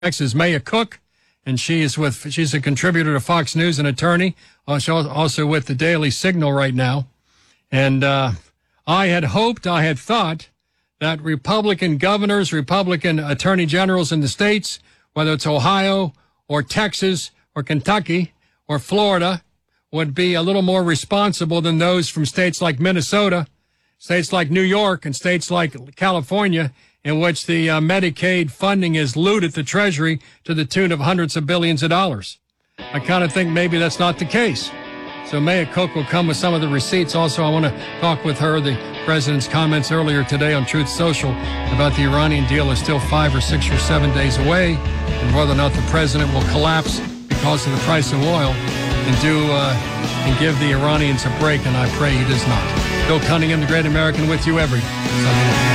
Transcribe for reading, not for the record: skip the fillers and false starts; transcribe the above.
is Maya Cook, and she's a contributor to Fox News, an attorney, also with the Daily Signal right now. And I had thought that Republican governors, Republican attorney generals in the states, whether it's Ohio or Texas or Kentucky or Florida, would be a little more responsible than those from states like Minnesota, states like New York, and states like California, in which the Medicaid funding is looted the Treasury to the tune of hundreds of billions of dollars. I kind of think maybe that's not the case. So Maya Cook will come with some of the receipts. Also, I want to talk with her. The president's comments earlier today on Truth Social about the Iranian deal is still 5 or 6 or 7 days away, and whether or not the president will collapse because of the price of oil and give the Iranians a break, and I pray he does not. Bill Cunningham, the Great American, with you every Sunday night.